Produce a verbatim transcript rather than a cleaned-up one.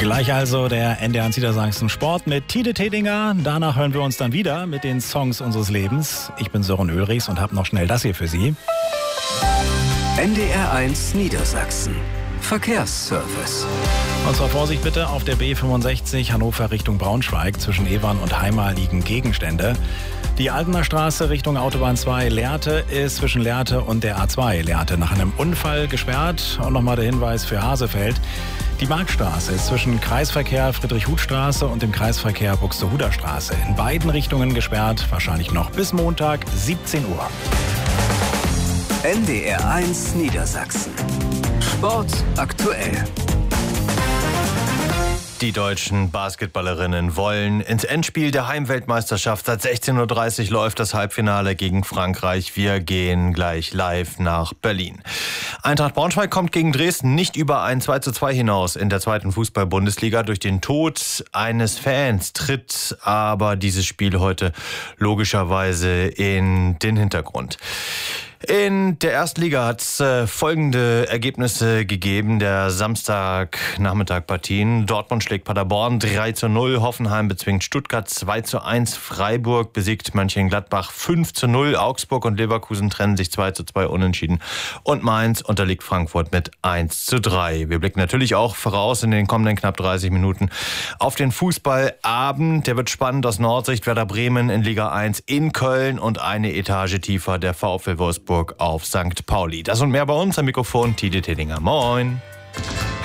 Gleich also der N D R eins Niedersachsen Sport mit Tide Tedinger. Danach hören wir uns dann wieder mit den Songs unseres Lebens. Ich bin Sören Ulrichs und habe noch schnell das hier für Sie. N D R eins Niedersachsen. Verkehrsservice. Und zwar Vorsicht bitte, auf der B fünfundsechzig Hannover Richtung Braunschweig. Zwischen Evern und Heimar liegen Gegenstände. Die Altener Straße Richtung Autobahn zwei Lehrte ist zwischen Lehrte und der A zwei Lehrte nach einem Unfall gesperrt. Und nochmal der Hinweis für Hasefeld. Die Marktstraße ist zwischen Kreisverkehr Friedrich-Huth-Straße und dem Kreisverkehr Buxtehuder Straße in beiden Richtungen gesperrt. Wahrscheinlich noch bis Montag siebzehn Uhr. N D R eins Niedersachsen. Sport aktuell. Die deutschen Basketballerinnen wollen ins Endspiel der Heimweltmeisterschaft. Seit sechzehn Uhr dreißig läuft das Halbfinale gegen Frankreich. Wir gehen gleich live nach Berlin. Eintracht Braunschweig kommt gegen Dresden nicht über ein zwei zu zwei hinaus in der zweiten Fußball-Bundesliga. Durch den Tod eines Fans tritt aber dieses Spiel heute logischerweise in den Hintergrund. In der ersten Liga hat es äh, folgende Ergebnisse gegeben. Der Samstagnachmittag-Partien. Dortmund schlägt Paderborn drei zu null. Hoffenheim bezwingt Stuttgart zwei zu eins. Freiburg besiegt Mönchengladbach fünf zu null. Augsburg und Leverkusen trennen sich zwei zu zwei unentschieden. Und Mainz unterliegt Frankfurt mit eins zu drei. Wir blicken natürlich auch voraus in den kommenden knapp dreißig Minuten auf den Fußballabend. Der wird spannend aus Nordsicht. Werder Bremen in Liga eins in Köln und eine Etage tiefer der VfL Wolfsburg auf Sankt Pauli. Das und mehr bei uns am Mikrofon Tide Tedinger. Moin.